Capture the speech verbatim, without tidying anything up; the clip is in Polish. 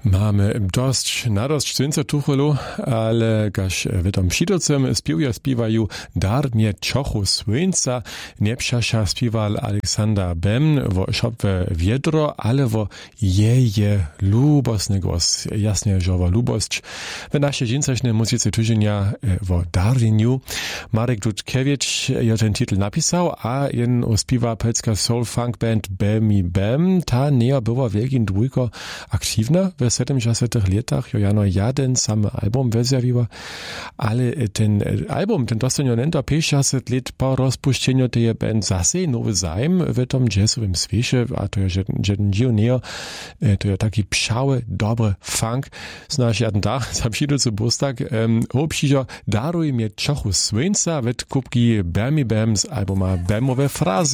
Mamy dość, nadość słońca tucholu, ale gaż w tym przydocem spiewują, spiewają Dar mnie czochu słońca. Niepszasza spiewal Aleksander Bem, wo szopwe wiedro, ale wo jeje lubosny głos. Jasnie, że wo lubość. W naszej dzięcaśnej muzyce tydzienia wo Dariniu. Marek Dudkiewicz ja ten titel napisał, a jen ospiewa polska soul funk band Bem i Bem. Ta nie była wielkim dwójko aktywna w siedemdziesiątych latach. Jo jano jeden sam album wyzjawiła, ale ten album, ten dostanionięta pięćdziesiąt lat po rozpuszczeniu tej band zase nowy zajm w tym jazzowym świecie, a to jest jeden dziwny, to jest taki pszały, dobry funk. Znasz jeden dag, zapšidu zu Bostag, obšižo daruj mnie czochu słońca, w kubki Bem i Bem z albuma Bemowe frazy.